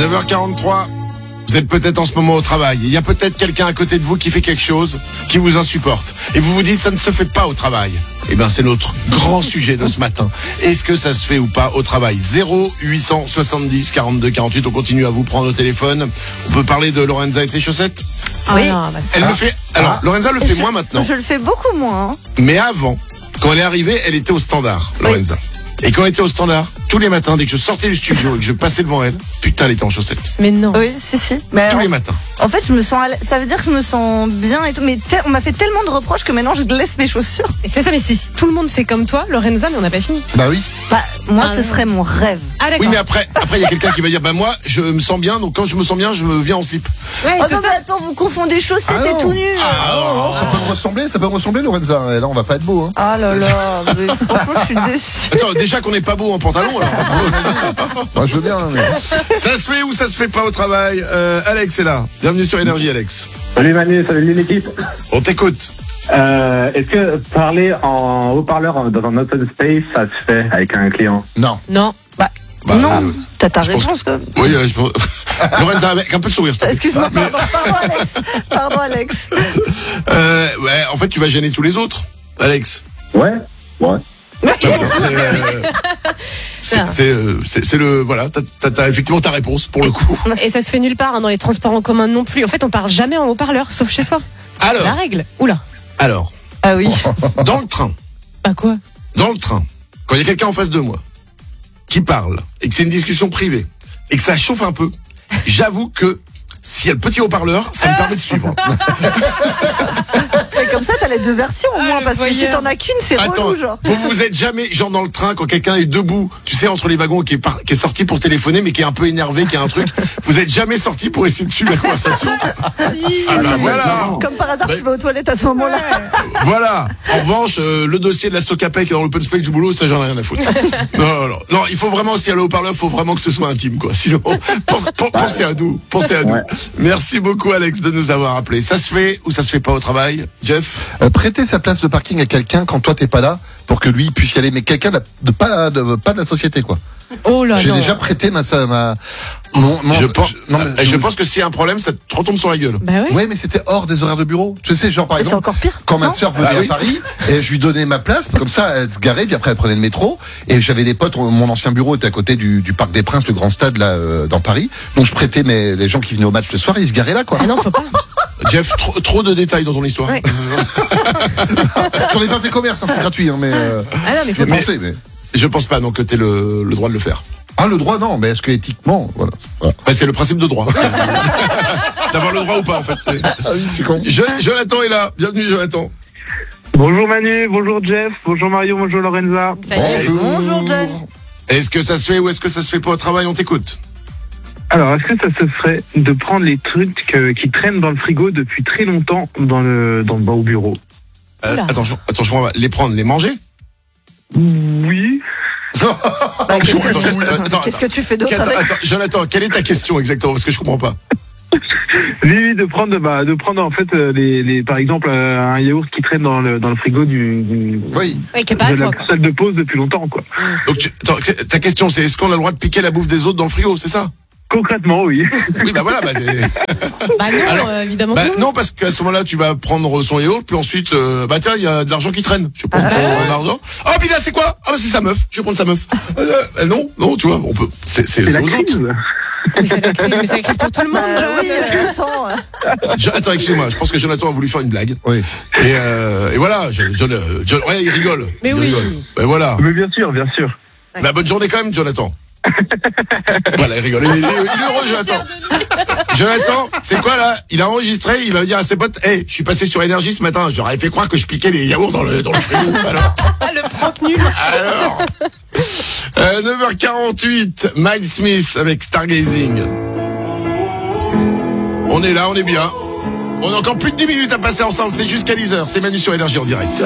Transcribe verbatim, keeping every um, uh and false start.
neuf heures quarante-trois. Vous êtes peut-être en ce moment au travail. Il y a peut-être quelqu'un à côté de vous qui fait quelque chose qui vous insupporte. Et vous vous dites, ça ne se fait pas au travail. Eh bien, c'est notre grand sujet de ce matin. Est-ce que ça se fait ou pas au travail? Zéro huit cent soixante-dix quarante-deux quarante-huit. On continue à vous prendre au téléphone. On peut parler de Lorenza et de ses chaussettes? Oui. Ah non, bah c'est- Elle le fait. Alors, Lorenza le fait moins maintenant. Je le fais beaucoup moins. hein. Mais avant, quand elle est arrivée, elle était au standard, Lorenza. Et quand elle était au standard, tous les matins, dès que je sortais du studio et que je passais devant elle, putain, elle était en chaussettes. Mais non. Oui, si, si. Mais Tous en, les matins. en fait, je me sens, à l'aise- ça veut dire que je me sens bien et tout. Mais te- on m'a fait tellement de reproches que maintenant je laisse mes chaussures. Et c'est ça, mais si tout le monde fait comme toi, Lorenza, mais on n'a pas fini. Bah oui. Bah, moi, Ah, ce non. serait mon rêve. Ah d'accord. Oui, mais après, après, il y a quelqu'un qui va dire, bah moi, je me sens bien, donc quand je me sens bien, je me viens en slip. Ouais, Oh c'est non, ça. mais attends, vous confondez chaussettes Ah et non. tout nu. Ça peut me ressembler, ça peut me ressembler, Lorenza. Et là, on va pas être beau, hein. Ah là là, mais franchement, je suis déçue. Attends, déjà qu'on n'est pas beau en pantalon, alors. Moi, je veux bien, mais. Ça se fait ou ça se fait pas au travail? euh, Alex est là. Bienvenue sur Énergie, Alex. Salut Manu, salut l'équipe. On t'écoute. Euh, Est-ce que parler en haut-parleur dans un open space, ça se fait avec un client? Non. Non. Bah, Bah, non, euh, t'as ta je pense réponse, quoi. Oui, euh, je pense. Lorenza, avec un peu de sourire, s'il te plaît. Excuse-moi, pardon, pardon, Alex. Pardon, Alex. Euh, ouais, en fait, tu vas gêner tous les autres, Alex. Ouais. Ouais. C'est, euh, c'est, c'est, euh, c'est- c'est le, voilà, t'as, t'as, t'as effectivement ta réponse pour le coup. Et ça se fait nulle part hein, dans les transports en commun non plus. En fait, on parle jamais en haut-parleur, sauf chez soi. La Alors, règle. Oula. alors, Ah oui. dans le train, Bah quoi? dans le train, quand il y a quelqu'un en face de moi qui parle et que c'est une discussion privée et que ça chauffe un peu, j'avoue que s'il y a le petit haut-parleur, ça me permet de suivre. Et comme ça, t'as les deux versions au Ah, moins, le parce que si voyeur. t'en as qu'une, c'est Attends, relou, genre. vous vous êtes jamais, genre dans le train, quand quelqu'un est debout, tu sais, entre les wagons, qui est, par- qui est sorti pour téléphoner, mais qui est un peu énervé, qui a un truc, vous êtes jamais sorti pour essayer de suivre la conversation? Ah bah voilà. Comme par hasard, Bah- tu vas aux toilettes à ce moment-là. Voilà. En revanche, euh, le dossier de la Stocapec dans l'open space du boulot, ça j'en ai rien à foutre. Non, non, non. Non, il faut vraiment, si elle est au haut-parleur, il faut vraiment que ce soit intime, quoi. Sinon, pense- pen- pensez à nous. Pensez à nous. Ouais. Merci beaucoup, Alex, de nous avoir appelés. Ça se fait ou ça se fait pas au travail? Jeff? Euh, prêter sa place de parking à quelqu'un quand toi t'es pas là pour que lui puisse y aller, mais quelqu'un de, de pas de pas de la société, quoi. Oh là J'ai non. déjà prêté ma sa- ma. Mon, mon- je pense, non, mais euh, je pense que s'il y a un problème, ça te retombe sur la gueule. Bah ouais. Ouais, mais c'était hors des horaires de bureau. Tu sais, genre par Et c'est exemple, encore pire. quand ma non sœur venait Ah oui. à Paris, et je lui donnais ma place, comme ça, elle se garait, puis après elle prenait le métro, et j'avais des potes. Mon ancien bureau était à côté du, du Parc des Princes, le grand stade là euh, dans Paris. Donc je prêtais mes les gens qui venaient au match le soir, ils se garaient là, quoi. Ah non, faut pas. Jeff, trop, trop de détails dans ton histoire. Ouais. J'en ai pas fait commerce, hein, c'est gratuit, hein, mais euh, Ah non, mais faut j'ai pas. pensé, mais. Je pense pas, donc, que t'aies le, le droit de le faire. Ah, le droit, non, mais est-ce que éthiquement, voilà. voilà. Ouais, c'est le principe de droit. D'avoir le droit ou pas, en fait. C'est- Ah oui, je suis con. Je- Jonathan est là. Bienvenue, Jonathan. Bonjour Manu, bonjour Jeff, bonjour Mario, bonjour Lorenza. Salut. Bonjour, John. Est-ce que ça se fait ou est-ce que ça se fait pas au travail? On t'écoute. Alors, est-ce que ça se ferait de prendre les trucs euh, qui traînent dans le frigo depuis très longtemps dans le dans, dans au bureau? Euh, Oula. attends, je, attends, je comprends pas. Les prendre, les manger? Oui. Bah, Attends, qu'est-ce que- attends, attends, attends, Qu'est-ce que tu fais d'autre attends, avec attends, Jonathan, quelle est ta question exactement? Parce que je comprends pas. Oui, oui, de prendre, bah, de prendre en fait euh, les, les, par exemple, euh, un yaourt qui traîne dans le dans le frigo du, du Oui. Ouais, qui est pas à de toi, la quoi. salle de pause depuis longtemps, quoi. Donc, tu- attends, ta question, c'est est-ce qu'on a le droit de piquer la bouffe des autres dans le frigo, c'est ça? Concrètement, oui. Oui, bah voilà. Bah, c'est- Bah non, Alors, euh, évidemment bah, que non. non, parce qu'à ce moment-là, tu vas prendre son yaourt, puis ensuite, euh, bah tiens, il y a de l'argent qui traîne. Je sais pas, on prend l'argent. Oh, puis là, c'est quoi? Ah, bah, c'est sa meuf. Je vais prendre sa meuf. Euh, euh, non, non, tu vois, on peut. C'est, c'est, C'est c'est la aux crise. autres. Mais c'est la crise, mais c'est la crise pour tout le monde, Bah John. oui, euh, attends. euh. Je- attends, excuse-moi. Je pense que Jonathan a voulu faire une blague. Oui. Et, euh, et voilà. Je, je, je- ouais, il rigole. Mais Il oui. rigole. Et voilà. Mais bien sûr, bien sûr. Bah, bonne journée quand même, Jonathan. Voilà, il rigole. Il est, il est- il est heureux, Jonathan. Jonathan, c'est quoi là? Il a enregistré, il va dire à ses potes, hey, je suis passé sur Énergie ce matin, j'aurais fait croire que je piquais les yaourts dans le, dans le frigo. Alors, Ah, le prank nul. alors. Euh, neuf heures quarante-huit, Miles Smith avec Stargazing. On est là, on est bien. On a encore plus de dix minutes à passer ensemble, c'est jusqu'à dix heures, c'est Manu sur Énergie en direct.